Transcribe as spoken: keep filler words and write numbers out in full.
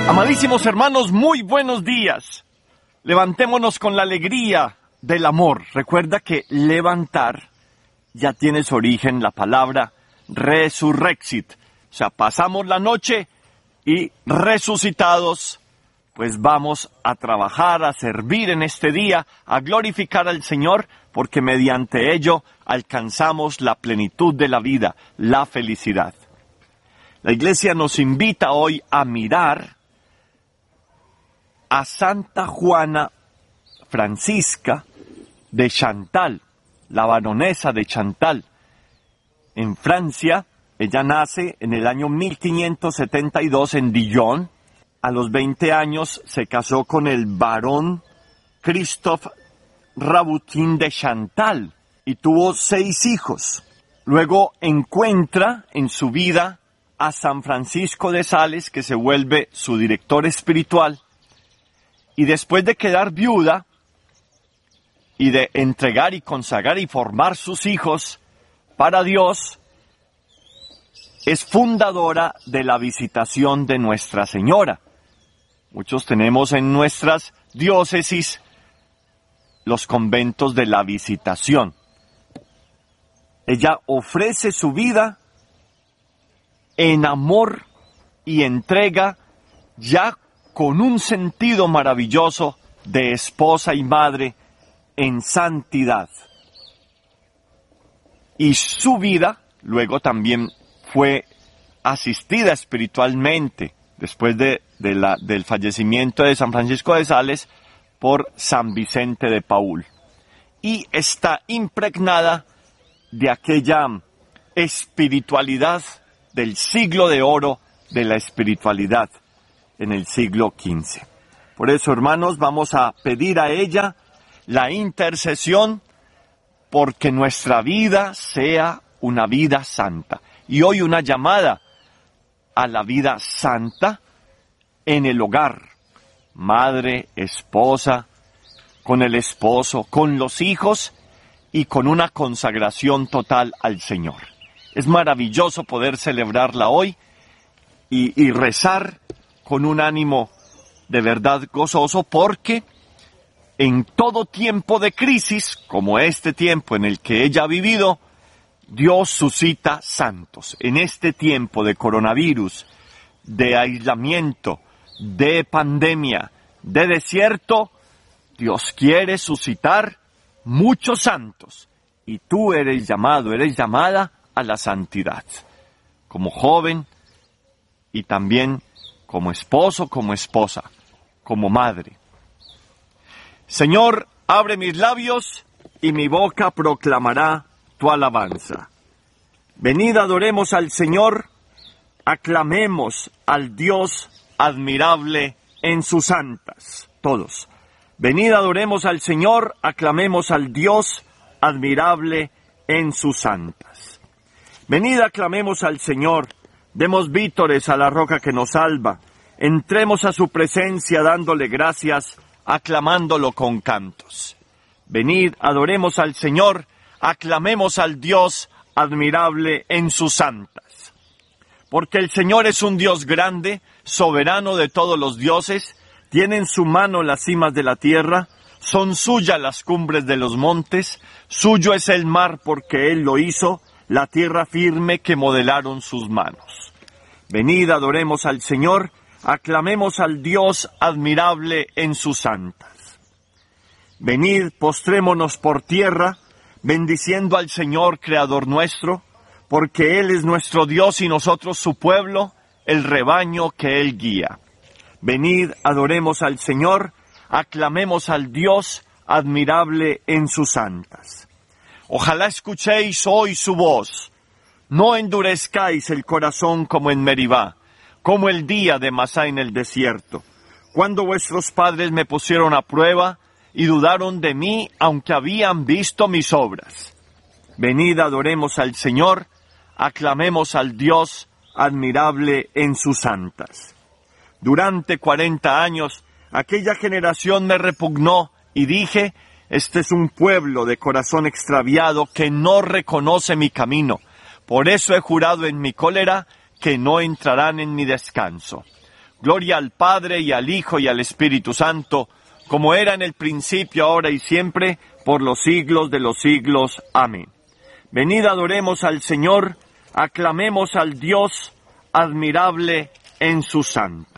Amadísimos hermanos, muy buenos días. Levantémonos con la alegría del amor. Recuerda que levantar ya tiene su origen la palabra resurrexit. O sea, pasamos la noche y resucitados, pues vamos a trabajar, a servir en este día, a glorificar al Señor, porque mediante ello alcanzamos la plenitud de la vida, la felicidad. La Iglesia nos invita hoy a mirar a Santa Juana Francisca de Chantal, la baronesa de Chantal. En Francia, ella nace en el año mil quinientos setenta y dos en Dijon. A los veinte años se casó con el barón Christophe Rabutin de Chantal y tuvo seis hijos. Luego encuentra en su vida a San Francisco de Sales, que se vuelve su director espiritual. Y después de quedar viuda y de entregar y consagrar y formar sus hijos para Dios, es fundadora de la Visitación de Nuestra Señora. Muchos tenemos en nuestras diócesis los conventos de la Visitación. Ella ofrece su vida en amor y entrega, ya con un sentido maravilloso de esposa y madre en santidad. Y su vida luego también fue asistida espiritualmente después de, de la, del fallecimiento de San Francisco de Sales por San Vicente de Paúl. Y está impregnada de aquella espiritualidad del siglo de oro de la espiritualidad en el siglo quince. Por eso, hermanos, vamos a pedir a ella la intercesión porque nuestra vida sea una vida santa. Y hoy una llamada a la vida santa en el hogar. Madre, esposa, con el esposo, con los hijos y con una consagración total al Señor. Es maravilloso poder celebrarla hoy y, y rezar con un ánimo de verdad gozoso, porque en todo tiempo de crisis, como este tiempo en el que ella ha vivido, Dios suscita santos. En este tiempo de coronavirus, de aislamiento, de pandemia, de desierto, Dios quiere suscitar muchos santos. Y tú eres llamado, eres llamada a la santidad. Como joven y también como esposo, como esposa, como madre. Señor, abre mis labios y mi boca proclamará tu alabanza. Venid, adoremos al Señor, aclamemos al Dios admirable en sus santas. Todos. Venid, adoremos al Señor, aclamemos al Dios admirable en sus santas. Venid, aclamemos al Señor, demos vítores a la roca que nos salva, entremos a su presencia dándole gracias, aclamándolo con cantos. Venid, adoremos al Señor, aclamemos al Dios admirable en sus santas. Porque el Señor es un Dios grande, soberano de todos los dioses, tiene en su mano las cimas de la tierra, son suyas las cumbres de los montes, suyo es el mar porque Él lo hizo, la tierra firme que modelaron sus manos. Venid, adoremos al Señor, aclamemos al Dios admirable en sus santas. Venid, postrémonos por tierra, bendiciendo al Señor, Creador nuestro, porque Él es nuestro Dios y nosotros su pueblo, el rebaño que Él guía. Venid, adoremos al Señor, aclamemos al Dios admirable en sus santas. Ojalá escuchéis hoy su voz, no endurezcáis el corazón como en Meribá, como el día de Masá en el desierto, cuando vuestros padres me pusieron a prueba y dudaron de mí, aunque habían visto mis obras. Venid, adoremos al Señor, aclamemos al Dios admirable en sus santas. Durante cuarenta años, aquella generación me repugnó y dije, este es un pueblo de corazón extraviado que no reconoce mi camino. Por eso he jurado en mi cólera que no entrarán en mi descanso. Gloria al Padre, y al Hijo, y al Espíritu Santo, como era en el principio, ahora y siempre, por los siglos de los siglos. Amén. Venid, adoremos al Señor, aclamemos al Dios admirable en su santo.